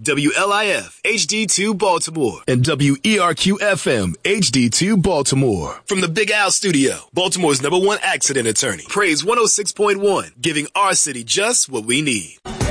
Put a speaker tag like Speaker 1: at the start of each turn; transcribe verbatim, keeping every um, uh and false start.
Speaker 1: W L I F H D two Baltimore, and W E R Q F M H D two Baltimore. From the Big Al Studio, Baltimore's number one accident attorney, Praise one oh six point one, giving our city just what we need.